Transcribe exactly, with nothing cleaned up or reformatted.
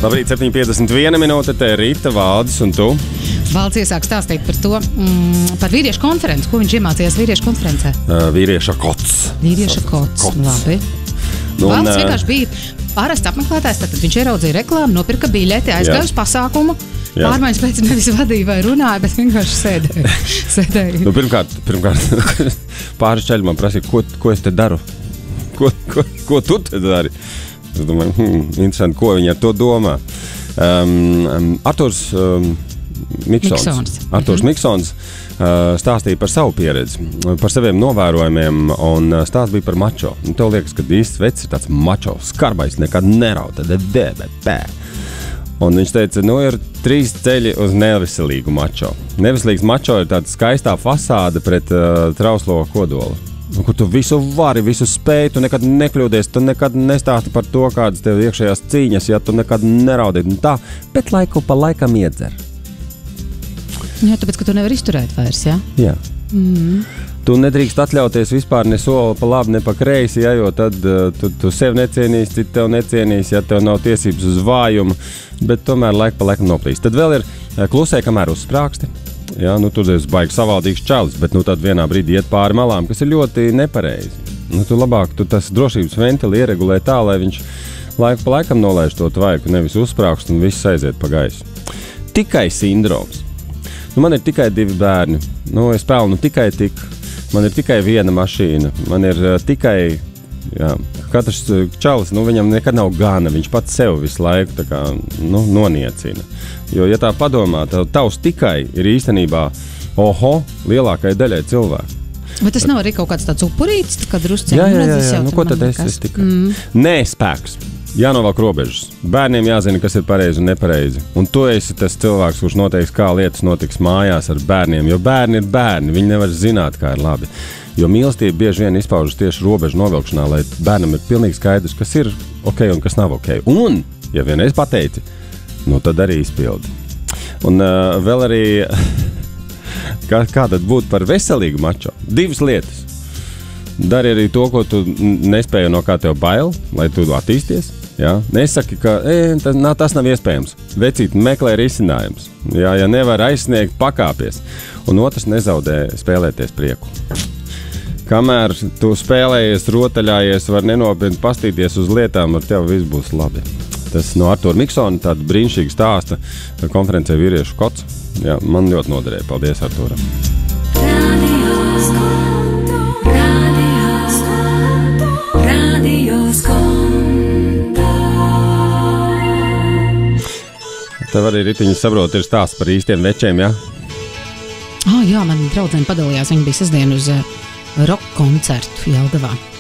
Labrīt, septiņi piecdesmit viena minūte, te Rīta, Valdis un tu. Valdis iesāk stāstīt par to, mm, par vīriešu konferenci. Ko viņš iemācījās vīriešu konferencē? Uh, vīrieša kots. Vīrieša kots, kots. Labi. Nu, Valdis un, vienkārši bija parasts apmeklētājs, tad viņš ieraudzīja reklāmu, nopirka biļeti, aizgāja uz pasākumu. Jā. Pārmaiņas pēc nevis vadīja vai runāja, bet vienkārši sēdēja. sēdēja. Nu, pirmkārt, pirmkārt pāris čaļi man prasīja, ko, ko es te daru? Ko, ko, ko tu te dari? Es domāju, hmm, interesanti, ko viņi ar to domā. Um, um, Arturs um, Miksons, Miksons. Arturs Mhm. Miksons uh, stāstīja par savu pieredzi, par saviem novērojumiem, un uh, stāsts bija par mačo. Un tev liekas, ka īsts vecs ir tāds mačo, skarbais, nekad nerauta, de, de, de, de. Un viņš teica, nu ir trīs ceļi uz neveselīgu mačo. Neveselīgs mačo ir tāda skaistā fasāde pret uh, trauslo kodolu. Nu, kur tu visu vari, visu spēj, tu nekad nekļūdies, tu nekad nestāsti par to, kādas tev iekšējās cīņas, ja tu nekad neraudīji. Nu tā, bet laiku pa laikam iedzer. Jā, tāpēc, ka tu nevari izturēt vairs, jā? Jā. Mm. Tu nedrīkst atļauties vispār ne soli pa labi, ne pa kreisi, ja, jo tad uh, tu, tu sev necienīs, citi tev necienīs, ja tev nav tiesības uz vājumu, bet tomēr laiku pa laikam noplīst. Tad vēl ir uh, klusē, kamēr uzsprāksti. Jā, nu tu esi baigi savaldīgs čalis, bet nu tad vienā brīdī iet pāri malām, kas ir ļoti nepareizi. Nu tu labāk, tu tas drošības ventili ieregulē tā, lai viņš laiku pa laikam nolaiž to tvaiku, nevis uzsprākst un viss aiziet pa gaisu. Tikai sindroms. Nu man ir tikai divi bērni, nu es pelnu tikai tik, man ir tikai viena mašīna, man ir uh, tikai, jā, katrs čalis, nu viņam nekad nav gana, viņš pats sev visu laiku tā kā, nu, noniecina. Jo, ja tā padomā, tā, tavs tikai ir īstenībā, oho, lielākai daļai cilvēku. Bet tas nav arī kaut kāds tāds upurīts, kad drusciņi. Jā, jā, jā, jā. Nu, ko tad es, es tikai? Mm. Nē, spēks. Jānovelk robežas. Bērniem jāzina, kas ir pareizi un nepareizi. Un tu esi tas cilvēks, kurš noteiks, kā lietas notiks mājās ar bērniem, jo bērni ir bērni, viņi nevar zināt, kā ir labi. Jo mīlestība bieži vien izpaužas tieši robežu novilkšanā, lai bērnam ir pilnīgi skaidrs, kas ir ok un kas nav ok. Un, ja vienreiz pateici, nu tad arī izpildi. Un uh, vēl arī, kā, kā tad būtu par veselīgu mačo? Divas lietas. Dari arī to, ko tu nespēji, no kā tev bail, lai tu attīsties. Jā? Nesaki, ka e, tas, nā, tas nav iespējams. Vecīt, meklē risinājums. Jā, ja nevar aizsniegt, pakāpies. Un otrs, nezaudē spēlēties prieku. Kamēr tu spēlējies, rotaļājies, var nenopietni pastīties uz lietām, ar tevi viss būs labi. Tas no Artura Miksona, tāda brīnišķīga stāsta konferencē vīriešu kots. Jā, man ļoti noderēja. Paldies, Arturam. Tev arī, Ritiņa, saprot, ir stāsts par īstiem večiem, jā? Oh, jā, man draudzene padalījās, viņa bija sestdien uz uh, rock koncertu Jelgavā.